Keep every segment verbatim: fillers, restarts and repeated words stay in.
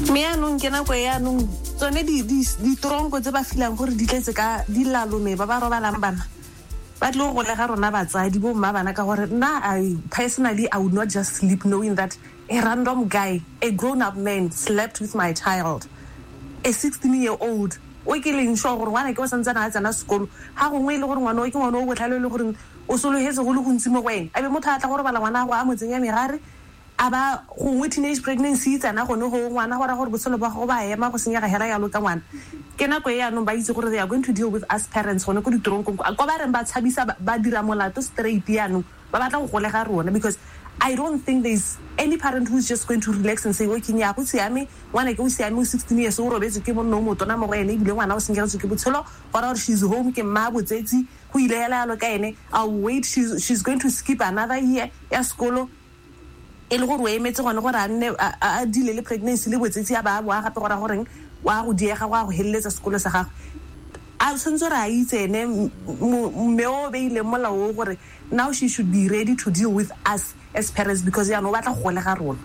me anong ke nako ya anong tsone di di di tronko tse ba filang gore di tletse ka di lalome ba ba robalang bana ba tlo go le ga rona batsadi bo mma bana ka gore na I personally I would not just sleep knowing that a random guy, a grown up man, slept with my child, a sixteen year old. O ke leng sure gore wana ke o santsana a tsana sekolo ha gongwe le gore ngwana o ke ngwana o botlhale le gore o solohetse go le gontsi mo wena a be motho a tla gore bala ngwana go a motsenya megare a ba gongwe teenage pregnancy tsana gone go ngwana gore gore botshelo ba go ba ema go senyega hela ya lo ka ngwana ke nako e ya no ba itse gore they are going to deal with us parents gone go ditronko go ba reng ba tshabisa ba dira molato straight ya no ba batla go golega rona because I don't think there's any parent who's just going to relax and say, okay, nya go siame ngwana ke o siame sixteen years o robetse ke monno mo tona mo go ene ibile ngwana o sengela ke botshelo gore she's home ke mma botsetsi go ile hela lo ka ene I'll wait she's she's going to skip another year ya skolo e le gore o emetse gone gore a nne a dile le pregnancy le botsetsi ya ba boa gape gore goreng wa go diega go a go helletsa skolo sa gago a sentse ra itsene me o beile molao gore now she should be ready to deal with us as parents because ya no batla go golega rona.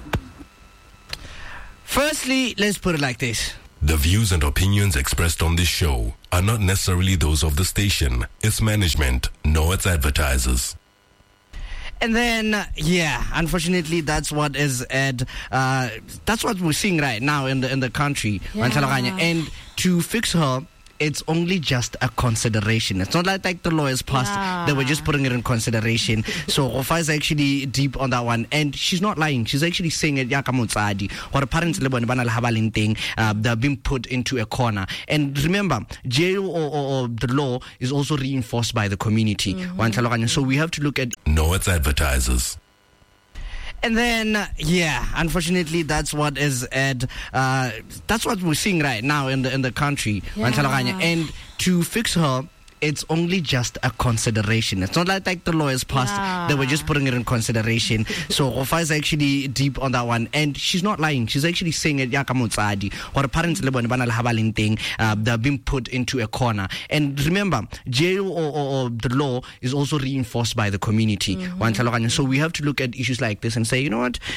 Firstly, let's put it like this. The views and opinions expressed on this show are not necessarily those of the station, its management, nor its advertisers. And then, uh, yeah, unfortunately, that's what is at, uh, that's what we're seeing right now in the in the country. Yeah. And to fix her, it's only just a consideration. It's not like, like the lawyers passed, yeah. they were just putting it in consideration. So Rofa is actually deep on that one, and she's not lying. She's actually saying it, yaka motsadi, or parents le bone bana le habaling thing, uh, they're being put into a corner. And remember, jail or, or, or the law is also reinforced by the community. Mm-hmm. So we have to look at no, it's advertisers. And then, uh, yeah, unfortunately, that's what is at, uh, that's what we're seeing right now in the in the country. Yeah. And to fix her, it's only just a consideration. It's not like, like the lawyers passed, yeah. they were just putting it in consideration. So Rofa is actually deep on that one, and she's not lying. She's actually saying it, yaka motsadi, or parents le bone bana le habaling thing, uh, they're being put into a corner. And remember, jail or, or, or the law is also reinforced by the community. Mm-hmm. So we have to look at issues like this and say, you know what,